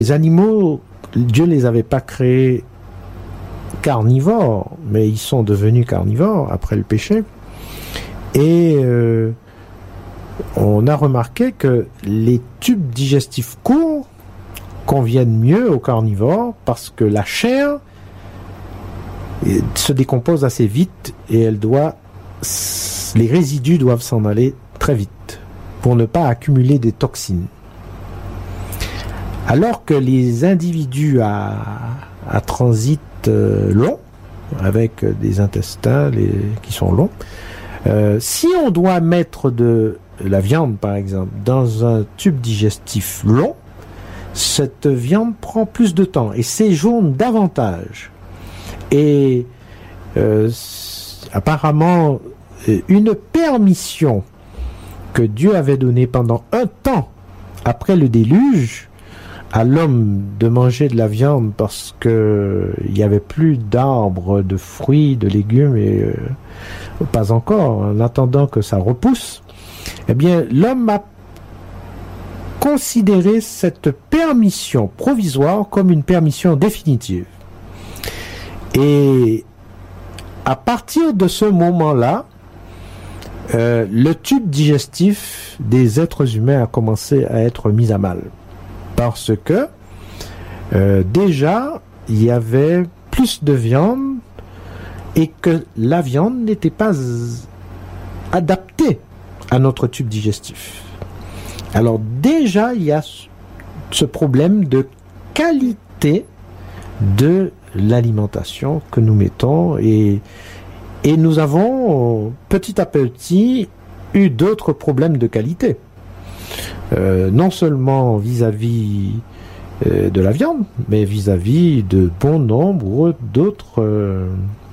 Les animaux, Dieu les avait pas créés carnivores, mais ils sont devenus carnivores après le péché. Et on a remarqué que les tubes digestifs courts conviennent mieux aux carnivores parce que la chair se décompose assez vite et les résidus doivent s'en aller très vite pour ne pas accumuler des toxines. Alors que les individus à transit long, avec des intestins qui sont longs, si on doit mettre de la viande, par exemple, dans un tube digestif long, cette viande prend plus de temps et séjourne davantage. Et apparemment, une permission que Dieu avait donnée pendant un temps après le déluge à l'homme de manger de la viande parce que il n'y avait plus d'arbres, de fruits, de légumes et pas encore, en attendant que ça repousse, eh bien l'homme a considéré cette permission provisoire comme une permission définitive. Et à partir de ce moment-là, le tube digestif des êtres humains a commencé à être mis à mal. Parce que déjà, il y avait plus de viande et que la viande n'était pas adaptée à notre tube digestif. Alors déjà, il y a ce problème de qualité de l'alimentation que nous mettons et nous avons petit à petit eu d'autres problèmes de qualité. Non seulement vis-à-vis de la viande, mais vis-à-vis de bon nombre d'autres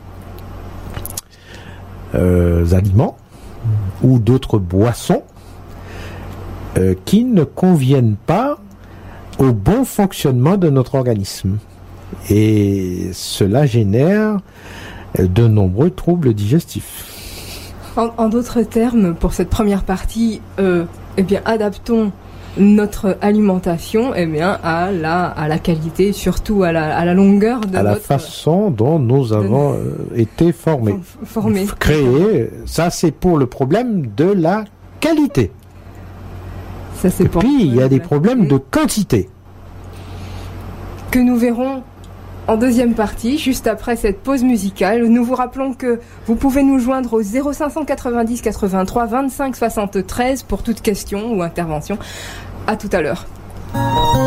aliments ou d'autres boissons qui ne conviennent pas au bon fonctionnement de notre organisme. Et cela génère de nombreux troubles digestifs. En d'autres termes, pour cette première partie, eh bien, adaptons notre alimentation à la qualité, surtout à la longueur de la façon dont nous avons été formés. Créés. Ça, c'est pour le problème de la qualité. Ça, c'est puis, il y a des problèmes de quantité. Que nous verrons en deuxième partie, juste après cette pause musicale. Nous vous rappelons que vous pouvez nous joindre au 0590 83 25 73 pour toute question ou intervention. À tout à l'heure.